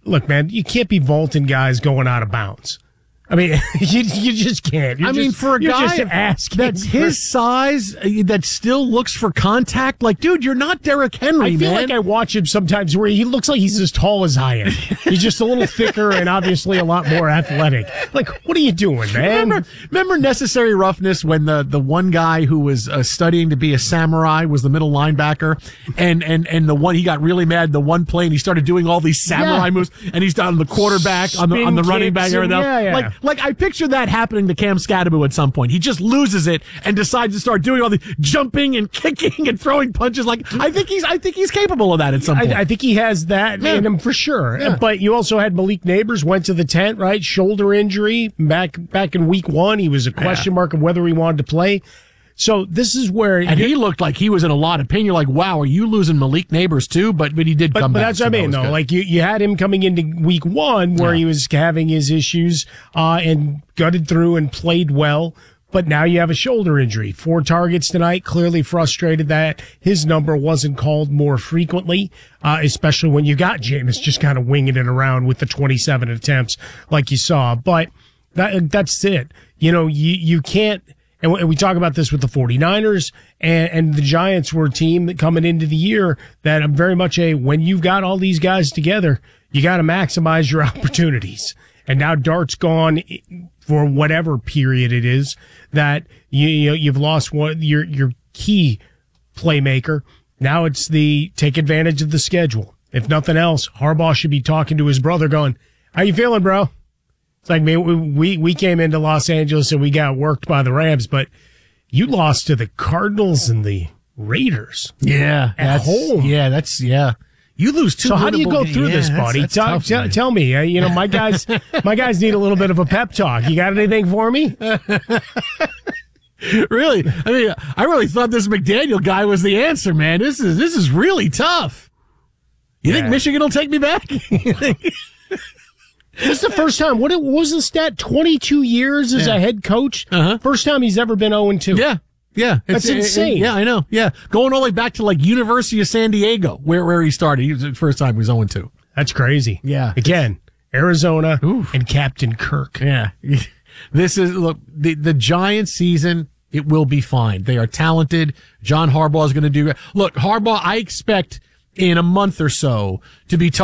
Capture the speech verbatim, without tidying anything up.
look, man, you can't be vaulting guys going out of bounds. I mean, you you just can't. You're I mean, just, for a guy that's his size, uh, that still looks for contact, like, dude, you're not Derrick Henry, I feel man. like I watch him sometimes where he looks like he's as tall as I am. He's just a little thicker and obviously a lot more athletic. Like, what are you doing, man? Remember, remember Necessary Roughness when the, the one guy who was uh, studying to be a samurai was the middle linebacker, and, and, and the one, he got really mad the one play and he started doing all these samurai Yeah. moves, and he's down the quarterback, on the, on the Spin running back, kicks and everything and- else. yeah, yeah. Like, Like, I picture that happening to Cam Scadaboo at some point. He just loses it and decides to start doing all the jumping and kicking and throwing punches. Like, I think he's, I think he's capable of that at some point. I, I think he has that Yeah. in him for sure. Yeah. But you also had Malik Neighbors went to the tent, right? Shoulder injury back back in week one. He was a question mark of whether he wanted to play. So this is where and he looked like he was in a lot of pain. You're like, wow, are you losing Malik Neighbors too? But but he did But, come but back. that's so what I that mean, was though. good. Like you, you had him coming into week one where Yeah. he was having his issues uh, and gutted through and played well. But now you have a shoulder injury. Four targets tonight. Clearly frustrated that his number wasn't called more frequently, uh, especially when you got Jameis just kind of winging it around with the twenty-seven attempts like you saw. But that that's it. You know, you, you can't. And we talk about this with the 49ers, and, and the Giants were a team that coming into the year that I'm very much a, when you've got all these guys together, you got to maximize your opportunities. And now Dart's gone for whatever period it is that you, you know, you've lost one, your, your key playmaker. Now it's the take advantage of the schedule. If nothing else, Harbaugh should be talking to his brother going, how you feeling, bro? It's like, man, we, we came into Los Angeles and we got worked by the Rams, but you lost to the Cardinals and the Raiders. yeah, at that's, home. Yeah, that's, yeah. You lose two. So how do you winnable go ga- through yeah, this, that's- buddy? that's tell, tough, tell, man. tell me. Uh, you know, my guys, my guys need a little bit of a pep talk. You got anything for me? Really? I mean, I really thought this McDaniel guy was the answer, man. This is this is really tough. You Yeah. think Michigan will take me back? This is the first time. What, what was the stat? twenty-two years as Yeah. a head coach. Uh-huh. First time he's ever been oh and two. Yeah. Yeah. That's It's- insane. yeah, I know. Yeah. Going all the way back to like University of San Diego, where, where he started. He was the first time he was oh and two. That's crazy. Yeah. Again, Arizona Oof. and Captain Kirk. Yeah. This is, look, the, the Giants season, it will be fine. They are talented. John Harbaugh is going to do, look, Harbaugh, I expect in a month or so to be talking